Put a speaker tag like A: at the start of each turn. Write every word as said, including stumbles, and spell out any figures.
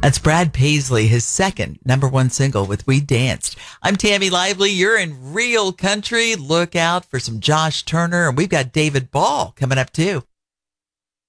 A: That's Brad Paisley, his second number one single with We Danced. I'm Tammy Lively. You're in real country. Look out for some Josh Turner, and we've got David Ball coming up too.